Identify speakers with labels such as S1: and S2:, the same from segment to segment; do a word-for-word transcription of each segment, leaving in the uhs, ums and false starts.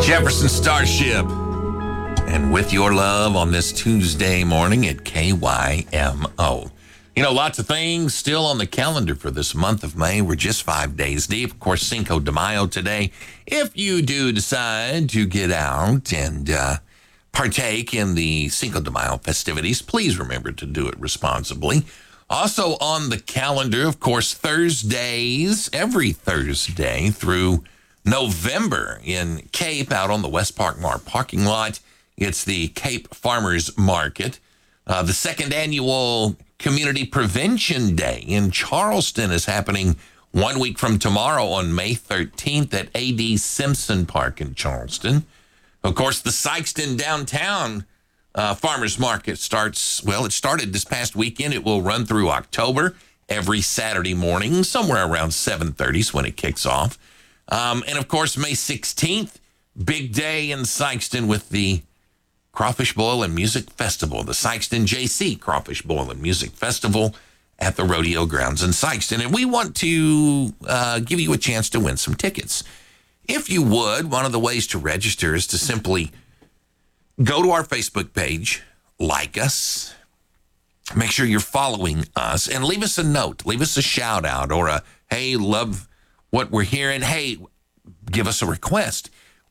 S1: Jefferson Starship. And with your love on this Tuesday morning at K Y M O. You know, lots of things still on the calendar for this month of May. We're just five days deep. Of course, Cinco de Mayo today. If you do decide to get out and uh, partake in the Cinco de Mayo festivities, please remember to do it responsibly. Also on the calendar, of course, Thursdays, every Thursday through November in Cape, out on the West Park Mart parking lot. It's the Cape Farmers Market. Uh, the second annual Community Prevention Day in Charleston is happening one week from tomorrow on May thirteenth at A D Simpson Park in Charleston. Of course, the Sikeston Downtown uh, Farmers Market starts, well, it started this past weekend. It will run through October every Saturday morning, somewhere around seven thirty is when it kicks off. Um, and, of course, May sixteenth, big day in Sikeston with the Crawfish Boil and Music Festival, the Sikeston J C Crawfish Boil and Music Festival at the Rodeo Grounds in Sikeston. And we want to uh, give you a chance to win some tickets. If you would, one of the ways to register is to simply go to our Facebook page, like us, make sure you're following us, and leave us a note, leave us a shout out or a, hey, love what we're hearing. Hey, give us a request.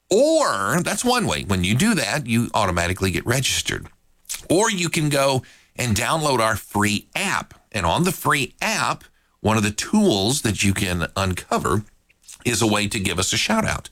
S1: Or that's one way. When you do that, you automatically get registered. Or you can go and download our free app. And on the free app, one of the tools that you can uncover is a way to give us a shout out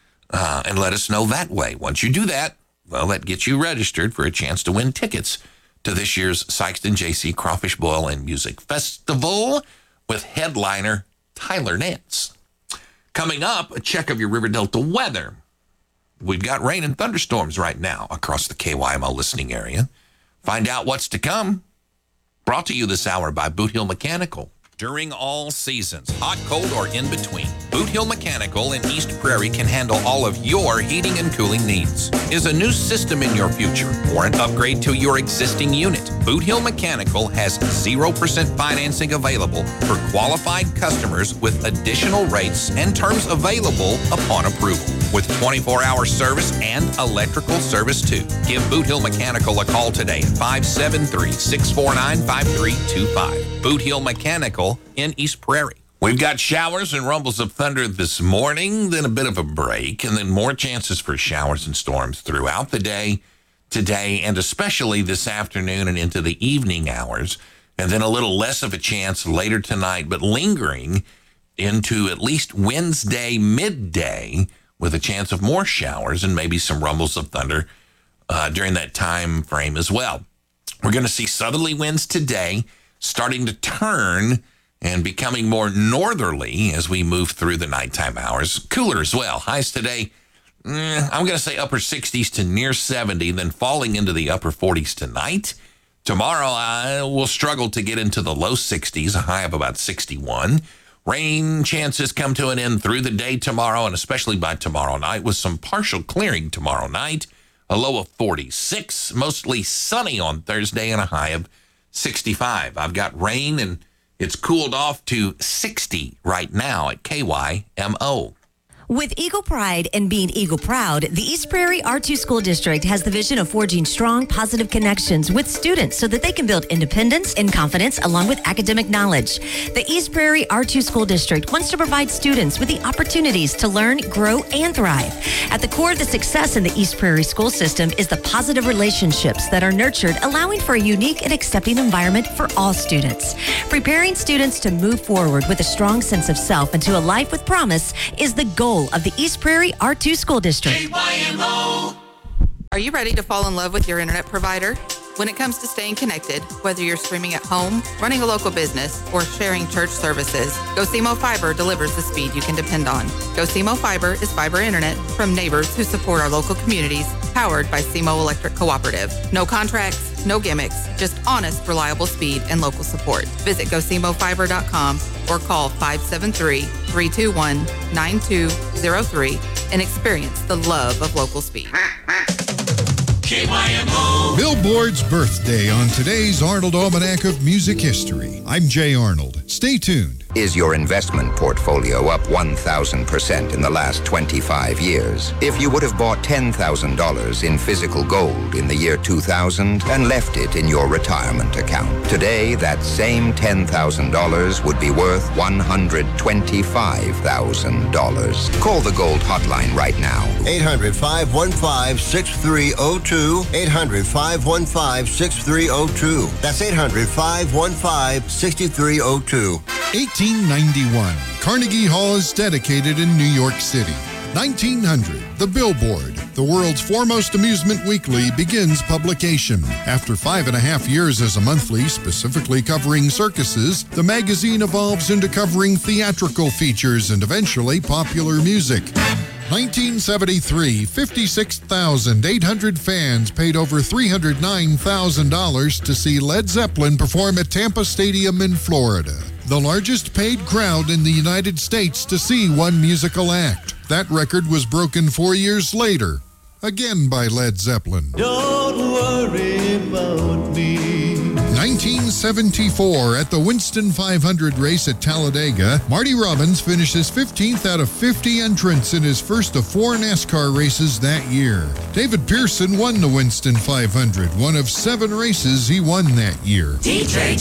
S1: uh, and let us know that way. Once you do that, well, that gets you registered for a chance to win tickets to this year's Sikeston J C Crawfish Boil and Music Festival with headliner Tyler Nance. Coming up, a check of your River Delta weather. We've got rain and thunderstorms right now across the K Y M O listening area. Find out what's to come. Brought to you this hour by Boot Hill Mechanical. During all seasons, hot, cold, or in between, Boot Hill Mechanical in East Prairie can handle all of your heating and cooling needs. Is a new system in your future or an upgrade to your existing unit? Boot Hill Mechanical has zero percent financing available for qualified customers with additional rates and terms available upon approval. With twenty-four hour service and electrical service too. Give Boot Hill Mechanical a call today at five seven three, six four nine, five three two five. Boot Hill Mechanical in East Prairie. We've got showers and rumbles of thunder this morning, then a bit of a break, and then more chances for showers and storms throughout the day today, and especially this afternoon and into the evening hours, and then a little less of a chance later tonight, but lingering into at least Wednesday midday with a chance of more showers and maybe some rumbles of thunder uh, during that time frame as well. We're going to see southerly winds today starting to turn and becoming more northerly as we move through the nighttime hours. Cooler as well. Highs today, mm, I'm going to say upper sixties to near seventy, then falling into the upper forties tonight. Tomorrow, I will struggle to get into the low sixties, a high of about sixty-one. Rain chances come to an end through the day tomorrow, and especially by tomorrow night, with some partial clearing tomorrow night. A low of forty-six, mostly sunny on Thursday, and a high of sixty-five. I've got rain, and it's cooled off to sixty right now at K Y M O.
S2: With Eagle Pride and being Eagle Proud, the East Prairie R two School District has the vision of forging strong, positive connections with students so that they can build independence and confidence along with academic knowledge. The East Prairie R two School District wants to provide students with the opportunities to learn, grow, and thrive. At the core of the success in the East Prairie school system is the positive relationships that are nurtured, allowing for a unique and accepting environment for all students. Preparing students to move forward with a strong sense of self and to a life with promise is the goal of the East Prairie R two School District.
S3: K Y M O.
S4: Are you ready to fall in love with your internet provider? When it comes to staying connected, whether you're streaming at home, running a local business, or sharing church services, GoSimo Fiber delivers the speed you can depend on. GoSimo Fiber is fiber internet from neighbors who support our local communities, powered by S E M O Electric Cooperative. No contracts, no gimmicks, just honest, reliable speed and local support. Visit Go Simo Fiber dot com or call five seven three, three two one, nine two zero three and experience the love of local speed.
S3: K Y M O.
S5: Billboard's birthday on today's Arnold Almanac of Music History. I'm Jay Arnold. Stay tuned. Is your investment portfolio up one thousand percent in the last twenty-five years? If you would have bought ten thousand dollars in physical gold in the year two thousand and left it in your retirement account, today that same ten thousand dollars would be worth one hundred twenty-five thousand dollars. Call the Gold Hotline right now.
S6: eight hundred, five one five, six three zero two. eight hundred, five one five, six three zero two. That's eight hundred, five one five, six three zero two.
S7: eighteen ninety-one, Carnegie Hall is dedicated in New York City. nineteen hundred, The Billboard, the world's foremost amusement weekly, begins publication. After five and a half years as a monthly, specifically covering circuses, the magazine evolves into covering theatrical features and eventually popular music. nineteen seventy-three, fifty-six thousand eight hundred fans paid over three hundred nine thousand dollars to see Led Zeppelin perform at Tampa Stadium in Florida, the largest paid crowd in the United States to see one musical act. That record was broken four years later, again by Led Zeppelin.
S8: Don't worry about me.
S7: nineteen seventy-four, at the Winston five hundred race at Talladega, Marty Robbins finishes fifteenth out of fifty entrants in his first of four NASCAR races that year. David Pearson won the Winston five hundred, one of seven races he won that year.
S3: D J